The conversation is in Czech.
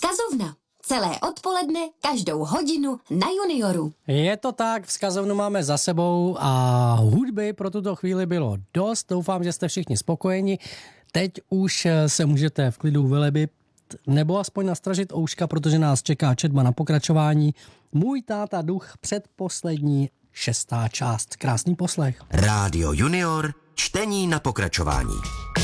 Vzkazovna. Celé odpoledne, každou hodinu na Junioru. Je to tak, vzkazovnu máme za sebou a hudby pro tuto chvíli bylo dost. Doufám, že jste všichni spokojeni. Teď už se můžete v klidu vylebit nebo aspoň nastražit ouška, protože nás čeká četba na pokračování. Můj táta duch, předposlední 6. část. Krásný poslech. Rádio Junior, čtení na pokračování.